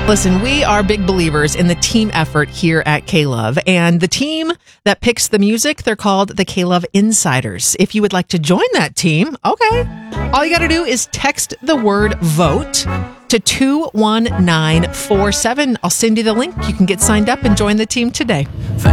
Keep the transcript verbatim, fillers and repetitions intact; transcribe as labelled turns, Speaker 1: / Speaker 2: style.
Speaker 1: Listen, we are big believers in the team effort here at K-Love, and the team that picks the music, they're called the K-Love Insiders. If you would like to join that team, okay, all you got to do is text the word VOTE to two one nine four seven. I'll send you the link. You can get signed up and join the team today.